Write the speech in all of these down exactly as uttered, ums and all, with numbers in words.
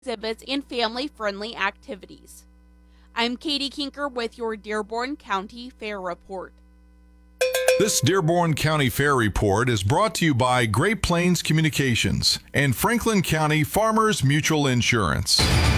exhibits, and family-friendly activities. I'm Katie Kinker with your Dearborn County Fair Report. This Dearborn County Fair Report is brought to you by Great Plains Communications and Franklin County Farmers Mutual Insurance.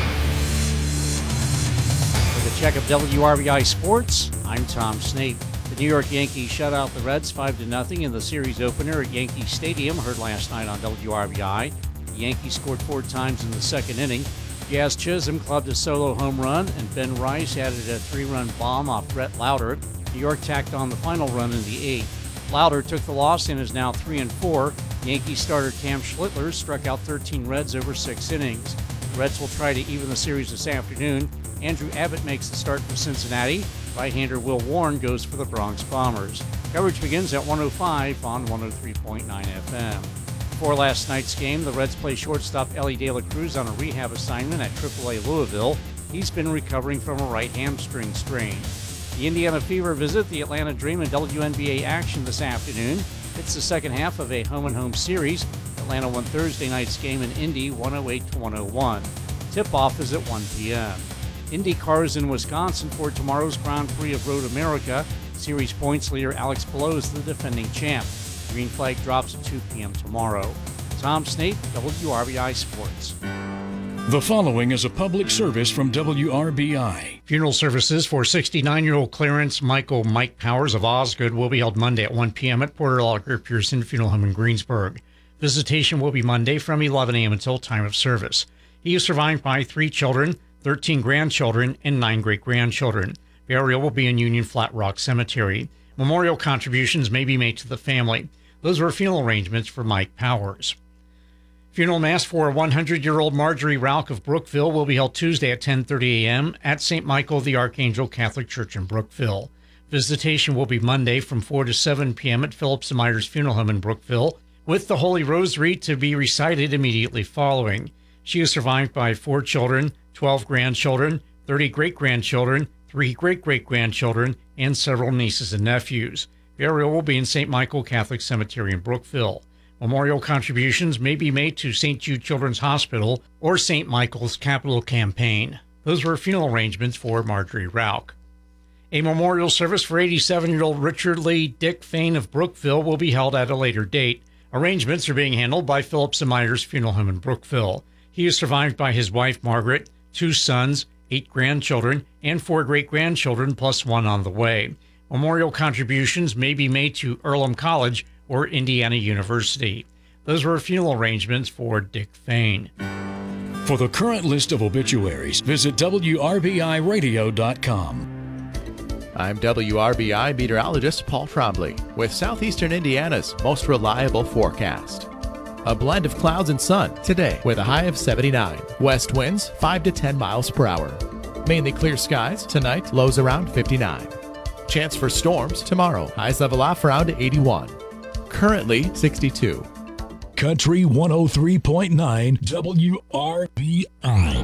With a check of W R B I Sports, I'm Tom Snape. The New York Yankees shut out the Reds five to nothing in the series opener at Yankee Stadium, heard last night on W R B I. The Yankees scored four times in the second inning. Jazz Chisholm clubbed a solo home run, and Ben Rice added a three-run bomb off Brett Lauder. New York tacked on the final run in the eighth. Lauder took the loss and is now three and four. Yankee starter Cam Schlittler struck out thirteen Reds over six innings. The Reds will try to even the series this afternoon. Andrew Abbott makes the start for Cincinnati. Right-hander Will Warren goes for the Bronx Bombers. Coverage begins at one oh five on one oh three point nine F M. Before last night's game, the Reds play shortstop Ellie De La Cruz on a rehab assignment at triple A Louisville. He's been recovering from a right hamstring strain. The Indiana Fever visit the Atlanta Dream in W N B A action this afternoon. It's the second half of a home-and-home series. Atlanta won Thursday night's game in Indy one oh eight to one oh one. Tip-off is at one p.m. IndyCar is in Wisconsin for tomorrow's Grand Prix of Road America. Series points leader Alex Palou is the defending champ. Green flag drops at two p.m. tomorrow. Tom Snape, W R B I Sports. The following is a public service from W R B I. Funeral services for sixty-nine-year-old Clarence Michael Mike Powers of Osgood will be held Monday at one p.m. at Porter Lager Pearson Funeral Home in Greensburg. Visitation will be Monday from eleven a.m. until time of service. He is survived by three children, thirteen grandchildren, and nine great-grandchildren. Burial will be in Union Flat Rock Cemetery. Memorial contributions may be made to the family. Those were funeral arrangements for Mike Powers. Funeral Mass for one hundred-year-old Marjorie Rauch of Brookville will be held Tuesday at ten thirty a.m. at Saint Michael the Archangel Catholic Church in Brookville. Visitation will be Monday from four to seven p.m. at Phillips and Myers Funeral Home in Brookville, with the Holy Rosary to be recited immediately following. She is survived by four children, twelve grandchildren, thirty great-grandchildren, three great-great-grandchildren, and several nieces and nephews. Burial will be in Saint Michael Catholic Cemetery in Brookville. Memorial contributions may be made to Saint Jude Children's Hospital or Saint Michael's Capital Campaign. Those were funeral arrangements for Marjorie Rauch. A memorial service for eighty-seven-year-old Richard Lee Dick Fain of Brookville will be held at a later date. Arrangements are being handled by Phillips and Myers Funeral Home in Brookville. He is survived by his wife Margaret, two sons, eight grandchildren, and four great-grandchildren, plus one on the way. Memorial contributions may be made to Earlham College or Indiana University. Those were funeral arrangements for Dick Fain. For the current list of obituaries, visit W R B I radio dot com. I'm W R B I meteorologist Paul Trombley with southeastern Indiana's most reliable forecast. A blend of clouds and sun today with a high of seventy-nine. West winds five to ten miles per hour. Mainly clear skies tonight, lows around fifty-nine. Chance for storms tomorrow, highs level off around eighty-one. Currently sixty-two. Country one oh three point nine W R B I.